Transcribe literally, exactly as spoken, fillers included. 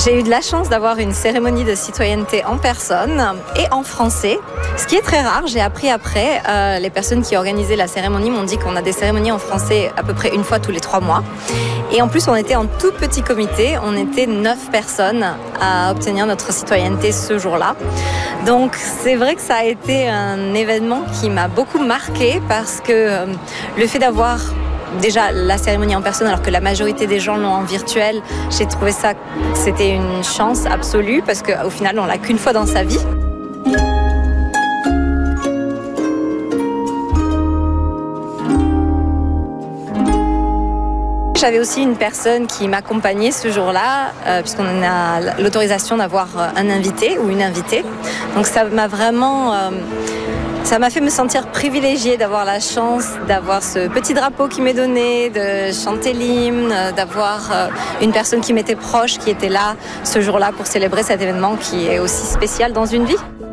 J'ai eu de la chance d'avoir une cérémonie de citoyenneté en personne et en français, ce qui est très rare. J'ai appris après, euh, les personnes qui organisaient la cérémonie m'ont dit qu'on a des cérémonies en français à peu près une fois tous les trois mois. Et en plus, on était en tout petit comité, on était neuf personnes à obtenir notre citoyenneté ce jour-là. Donc c'est vrai que ça a été un événement qui m'a beaucoup marqué parce que euh, le fait d'avoir déjà la cérémonie en personne alors que la majorité des gens l'ont en virtuel, j'ai trouvé ça que c'était une chance absolue parce qu'au final on l'a qu'une fois dans sa vie. J'avais aussi une personne qui m'accompagnait ce jour-là, euh, puisqu'on a l'autorisation d'avoir un invité ou une invitée. Donc ça m'a vraiment... Euh, Ça m'a fait me sentir privilégiée d'avoir la chance d'avoir ce petit drapeau qui m'est donné, de chanter l'hymne, d'avoir une personne qui m'était proche, qui était là ce jour-là pour célébrer cet événement qui est aussi spécial dans une vie.